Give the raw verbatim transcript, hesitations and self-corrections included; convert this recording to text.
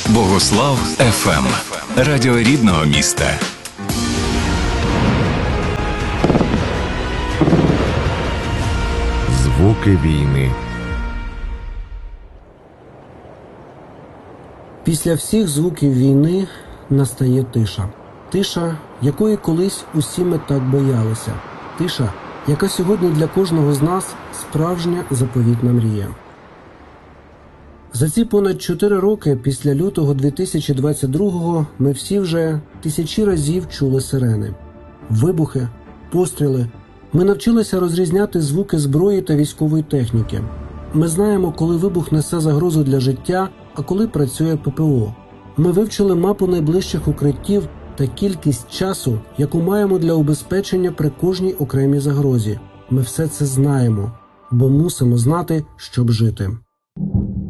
Богослав еф ем. Радіо рідного міста. Звуки війни. Після всіх звуків війни настає тиша. Тиша, якої колись усі ми так боялися. Тиша, яка сьогодні для кожного з нас справжня заповітна мрія. За ці понад чотири роки після лютого дві тисячі двадцять другого ми всі вже тисячі разів чули сирени. Вибухи, постріли. Ми навчилися розрізняти звуки зброї та військової техніки. Ми знаємо, коли вибух несе загрозу для життя, а коли працює пе пе о. Ми вивчили мапу найближчих укриттів та кількість часу, яку маємо для убезпечення при кожній окремій загрозі. Ми все це знаємо, бо мусимо знати, щоб жити.